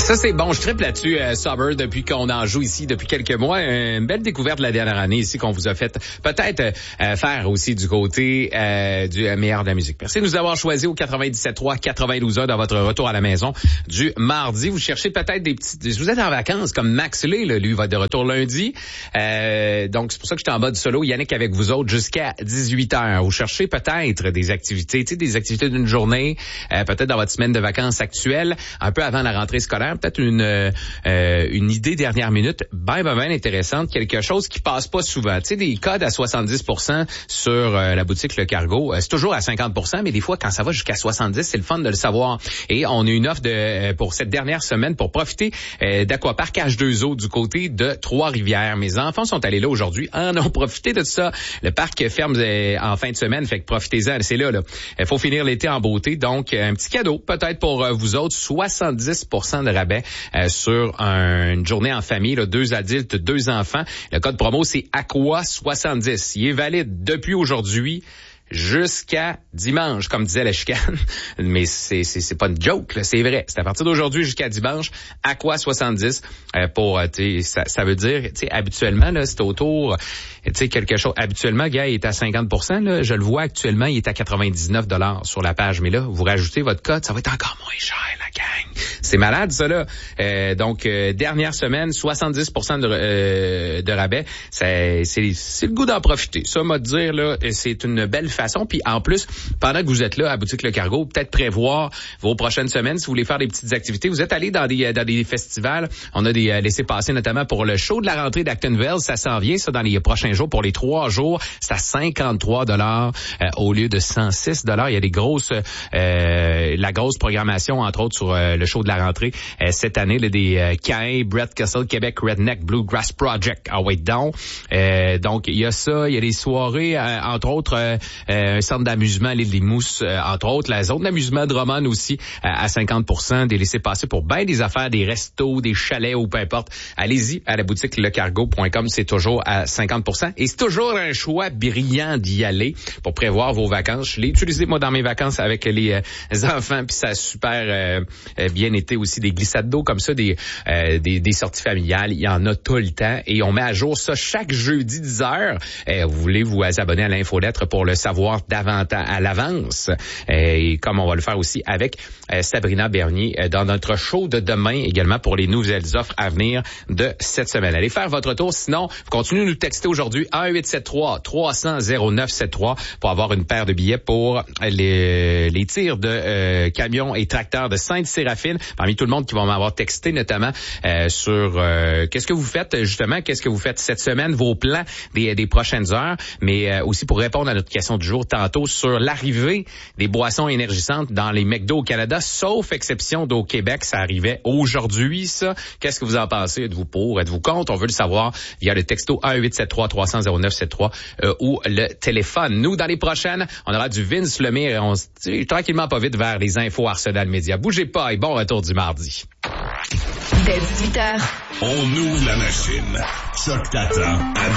Ça, c'est bon. Je triple là-dessus, Summer, depuis qu'on en joue ici depuis quelques mois. Une belle découverte de la dernière année ici qu'on vous a fait peut-être faire aussi du côté du meilleur de la musique. Merci de nous avoir choisi au 97.3, 92 heures dans votre retour à la maison du mardi. Vous cherchez peut-être des petites... Vous êtes en vacances, comme Max Lay, là, lui, va être de retour lundi. Donc, c'est pour ça que j'étais en mode solo. Yannick avec vous autres jusqu'à 18h. Vous cherchez peut-être des activités, tu sais, des activités d'une journée, peut-être dans votre semaine de vacances actuelle, un peu avant la rentrée scolaire. Peut-être une idée dernière minute ben intéressante, quelque chose qui passe pas souvent. Tu sais, des codes à 70% sur la boutique Le Cargo, c'est toujours à 50%, mais des fois, quand ça va jusqu'à 70%, c'est le fun de le savoir. Et on a une offre pour cette dernière semaine pour profiter d'Aquapark H2O du côté de Trois-Rivières. Mes enfants sont allés là aujourd'hui, en ont profité de ça. Le parc ferme en fin de semaine, fait que profitez-en, c'est là. Il faut finir l'été en beauté, donc un petit cadeau peut-être pour vous autres, 70% de rabais sur une journée en famille, là, 2 adultes, 2 enfants. Le code promo, c'est AQUA70. Il est valide depuis aujourd'hui jusqu'à dimanche, comme disait la chicane. Mais c'est pas une joke, là, c'est vrai. C'est à partir d'aujourd'hui jusqu'à dimanche, AQUA70 pour, ça veut dire, tu sais, habituellement, là, c'est autour, tu sais, quelque chose. Habituellement, gars, il est à 50%, là. Je le vois actuellement, il est à 99$ sur la page. Mais là, vous rajoutez votre code, ça va être encore moins cher, la gang. C'est malade, ça, là. Donc, dernière semaine, 70% de rabais. C'est le goût d'en profiter. Ça, m'a dire, là, c'est une belle façon. Puis en plus, pendant que vous êtes là à Boutique Le Cargo, peut-être prévoir vos prochaines semaines si vous voulez faire des petites activités. Vous êtes allés dans des festivals. On a des laissés-passer notamment pour le show de la rentrée d'Actonville. Ça s'en vient, ça, dans les prochains jours. Pour les 3 jours, c'est à 53$ au lieu de 106$. Il y a des grosses, la grosse programmation, entre autres, sur le show de la rentrée cette année, là, des Cain, Brett Kessel, Québec Redneck Bluegrass Project. Ah ouais, donc il y a ça, il y a des soirées, entre autres, un centre d'amusement à l'île des Mousses, entre autres, la zone d'amusement de Drummond aussi à 50%, des laissés-passer pour bien des affaires, des restos, des chalets ou peu importe. Allez-y à la boutique lecargo.com, c'est toujours à 50%. Et c'est toujours un choix brillant d'y aller pour prévoir vos vacances. Je l'ai utilisé, moi, dans mes vacances avec les enfants, puis ça a super bien été aussi. Des glissades d'eau comme ça, des sorties familiales. Il y en a tout le temps. Et on met à jour ça chaque jeudi 10h. Vous voulez vous abonner à l'infolettre pour le savoir davantage à l'avance. Et comme on va le faire aussi avec Sabrina Bernier dans notre show de demain, également pour les nouvelles offres à venir de cette semaine. Allez faire votre tour. Sinon, vous continuez de nous texter aujourd'hui 1-873-300-0973 pour avoir une paire de billets pour les tirs de camions et tracteurs de Sainte-Séraphine. Parmi tout le monde qui va m'avoir texté, notamment sur qu'est-ce que vous faites justement, qu'est-ce que vous faites cette semaine, vos plans des prochaines heures, mais aussi pour répondre à notre question du jour tantôt sur l'arrivée des boissons énergisantes dans les McDo au Canada, sauf exception d'au Québec. Ça arrivait aujourd'hui, ça. Qu'est-ce que vous en pensez? Êtes-vous pour? Êtes-vous contre? On veut le savoir via le texto 1-873-300-0973 ou le téléphone. Nous, dans les prochaines, on aura du Vince Lemire et on se dit tranquillement pas vite vers les infos Arsenal Média. Bougez pas et bon retour du mardi. Dès 18h. On ouvre la machine. Choc t'attend à